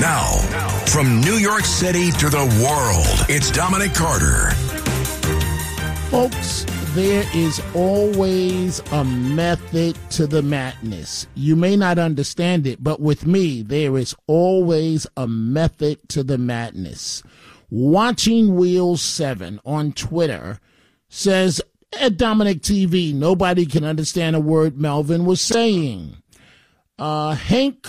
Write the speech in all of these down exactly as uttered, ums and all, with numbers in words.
Now, from New York City to the world, it's Dominic Carter. Folks, there is always a method to the madness. You may not understand it, but with me, there is always a method to the madness. Watching Wheel seven on Twitter says, at Dominic T V, nobody can understand a word Melvin was saying. Uh, Hank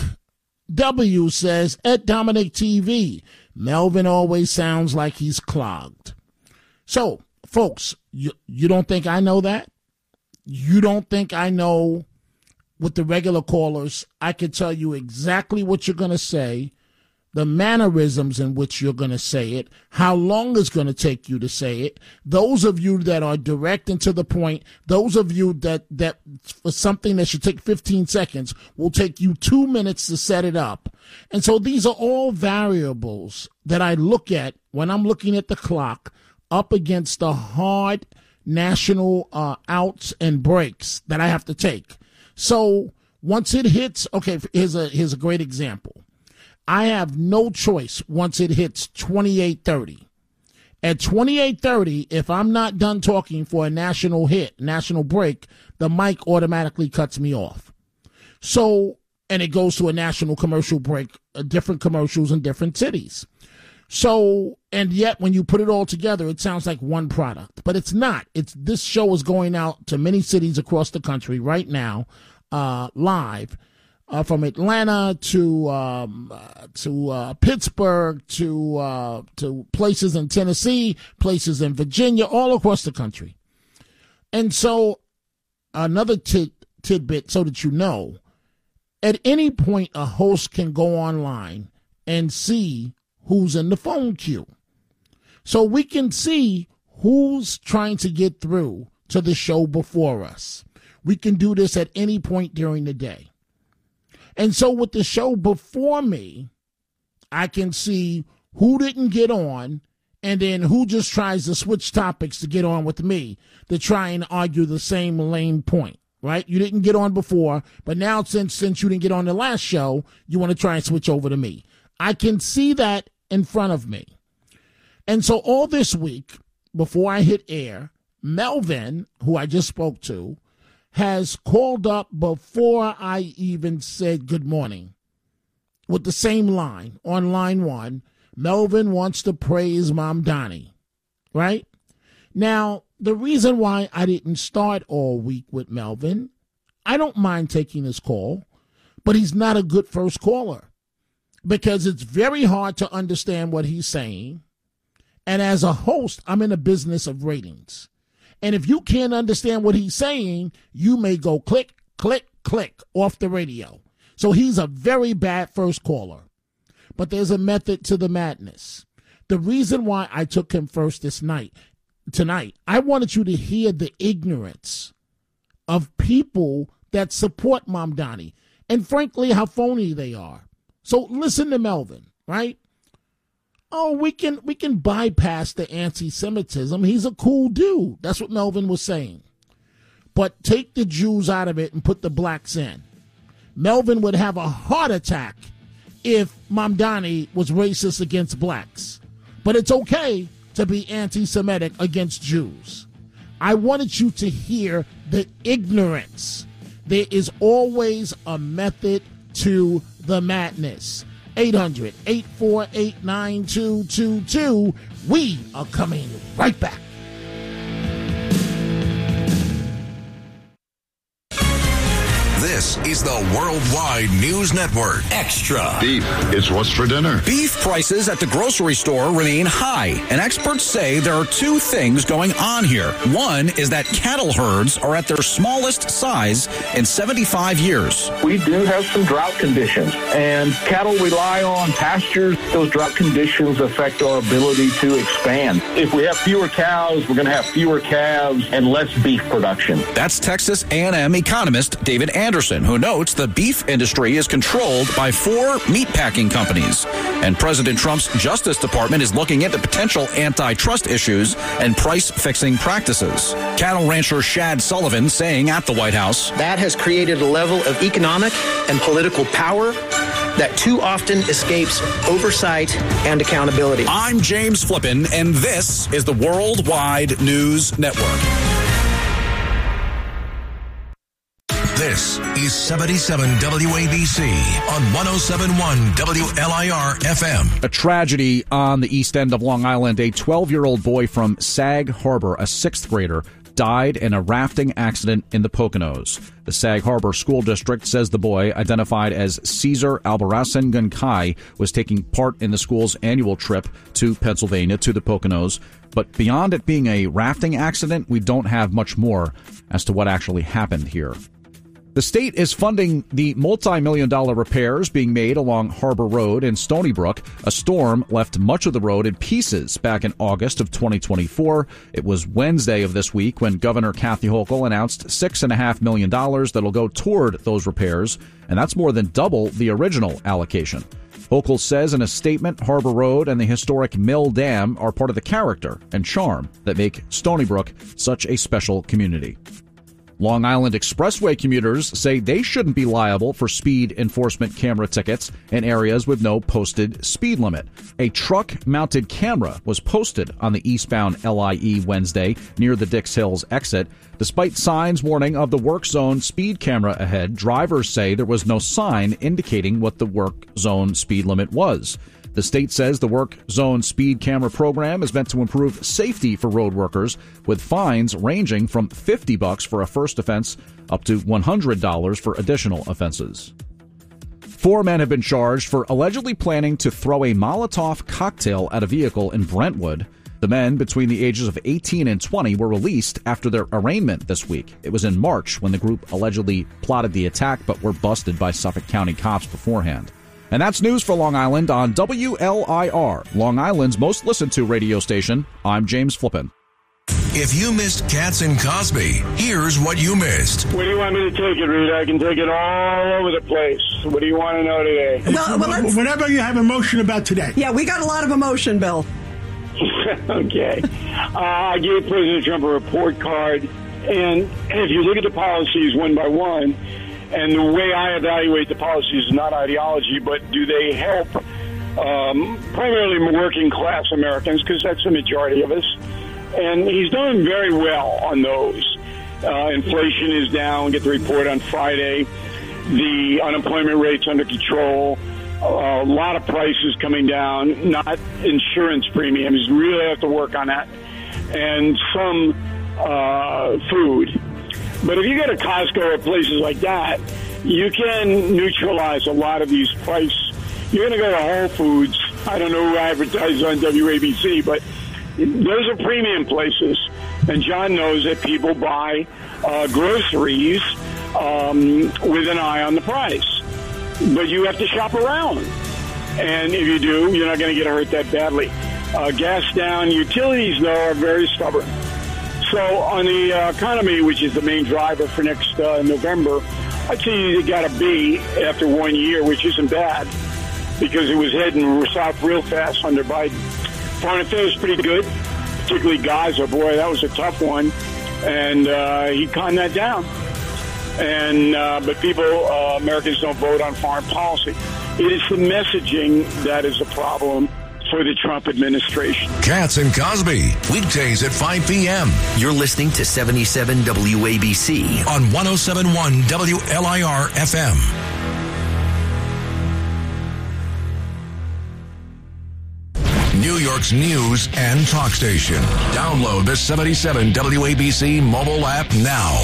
W says, at Dominic T V, Melvin always sounds like he's clogged. So, folks, you, you don't think I know that? You don't think I know with the regular callers? I can tell you exactly what you're going to say, the mannerisms in which you're going to say it, how long it's going to take you to say it. Those of you that are direct and to the point, those of you that, that for something that should take fifteen seconds will take you two minutes to set it up. And so these are all variables that I look at when I'm looking at the clock up against the hard national uh, outs and breaks that I have to take. So once it hits, okay, here's a here's a great example. I have no choice once it hits twenty-eight thirty. At twenty-eight thirty, if I'm not done talking for a national hit, national break, the mic automatically cuts me off. So, and it goes to a national commercial break, uh, different commercials in different cities. So, and yet when you put it all together, it sounds like one product, but it's not. It's this show is going out to many cities across the country right now, uh, live, uh, from Atlanta to um, uh, to uh, Pittsburgh to uh, to places in Tennessee, places in Virginia, all across the country. And so, another tid- tidbit, so that you know, at any point a host can go online and see who's in the phone queue. So we can see who's trying to get through to the show before us. We can do this at any point during the day. And so with the show before me, I can see who didn't get on and then who just tries to switch topics to get on with me to try and argue the same lame point, right? You didn't get on before, but now since since you didn't get on the last show, you want to try and switch over to me. I can see that in front of me. And so all this week, before I hit air, Melvin, who I just spoke to, has called up before I even said good morning with the same line on line one. Melvin wants to praise Mamdani, right? Now, the reason why I didn't start all week with Melvin, I don't mind taking his call, but he's not a good first caller, because it's very hard to understand what he's saying. And as a host, I'm in the business of ratings. And if you can't understand what he's saying, you may go click, click, click off the radio. So he's a very bad first caller. But there's a method to the madness. The reason why I took him first this night, tonight, I wanted you to hear the ignorance of people that support Mamdani, and frankly, how phony they are. So listen to Melvin, right? Oh, we can we can bypass the anti-Semitism. He's a cool dude. That's what Melvin was saying. But take the Jews out of it and put the blacks in. Melvin would have a heart attack if Mamdani was racist against blacks. But it's okay to be anti-Semitic against Jews. I wanted you to hear the ignorance. There is always a method to the madness. eight hundred, eight four eight, nine two two two. We are coming right back. This is the Worldwide News Network Extra. Beef, it's what's for dinner. Beef prices at the grocery store remain high, and experts say there are two things going on here. One is that cattle herds are at their smallest size in seventy-five years. We do have some drought conditions, and cattle rely on pastures. Those drought conditions affect our ability to expand. If we have fewer cows, we're going to have fewer calves and less beef production. That's Texas A and M economist David Anderson, who notes the beef industry is controlled by four meatpacking companies. And President Trump's Justice Department is looking into potential antitrust issues and price-fixing practices. Cattle rancher Shad Sullivan saying at the White House, that has created a level of economic and political power that too often escapes oversight and accountability. I'm James Flippin, and this is the Worldwide News Network. This is seventy-seven W A B C on one oh seven point one W L I R F M. A tragedy on the east end of Long Island. A twelve-year-old boy from Sag Harbor, a sixth grader, died in a rafting accident in the Poconos. The Sag Harbor School District says the boy, identified as Caesar Albarracin Gunkai, was taking part in the school's annual trip to Pennsylvania to the Poconos. But beyond it being a rafting accident, we don't have much more as to what actually happened here. The state is funding the multi-million dollar repairs being made along Harbor Road in Stony Brook. A storm left much of the road in pieces back in August of twenty twenty-four. It was Wednesday of this week when Governor Kathy Hochul announced six point five million dollars that will go toward those repairs, and that's more than double the original allocation. Hochul says in a statement, Harbor Road and the historic Mill Dam are part of the character and charm that make Stony Brook such a special community. Long Island Expressway commuters say they shouldn't be liable for speed enforcement camera tickets in areas with no posted speed limit. A truck-mounted camera was posted on the eastbound L I E Wednesday near the Dix Hills exit. Despite signs warning of the work zone speed camera ahead, drivers say there was no sign indicating what the work zone speed limit was. The state says the work zone speed camera program is meant to improve safety for road workers, with fines ranging from fifty bucks for a first offense up to one hundred dollars for additional offenses. Four men have been charged for allegedly planning to throw a Molotov cocktail at a vehicle in Brentwood. The men between the ages of eighteen and twenty were released after their arraignment this week. It was in March when the group allegedly plotted the attack but were busted by Suffolk County cops beforehand. And that's news for Long Island on W L I R, Long Island's most listened to radio station. I'm James Flippin. If you missed Katz and Cosby, here's what you missed. Where do you want me to take it, Rita? I can take it all over the place. What do you want to know today? Well, well, let's, Whatever you have emotion about today. Yeah, we got a lot of emotion, Bill. Okay. Uh, I gave President Trump a report card, and if you look at the policies one by one, and the way I evaluate the policies is not ideology, but do they help um, primarily working class Americans, because that's the majority of us. And he's done very well on those. Uh, inflation is down. Get the report on Friday. The unemployment rate's under control. Uh, a lot of prices coming down, not insurance premiums. Really have to work on that. And some uh, food. But if you go to Costco or places like that, you can neutralize a lot of these price. You're going to go to Whole Foods. I don't know who advertises on W A B C, but those are premium places. And John knows that people buy uh, groceries um, with an eye on the price. But you have to shop around. And if you do, you're not going to get hurt that badly. Uh, gas down. Utilities, though, are very stubborn. So on the uh, economy, which is the main driver for next uh, November, I'd say you got a B after one year, which isn't bad because it was heading south real fast under Biden. Foreign affairs pretty good, particularly Gaza. Boy, that was a tough one, and uh, he calmed that down. And uh, but people, uh, Americans don't vote on foreign policy. It is the messaging that is the problem for the Trump administration. Katz and Cosby, weekdays at five p.m. You're listening to seventy-seven W A B C on one oh seven point one W L I R F M. New York's news and talk station. Download the seventy-seven W A B C mobile app now.